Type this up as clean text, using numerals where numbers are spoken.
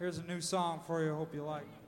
Here's a new song for you. Hope you like.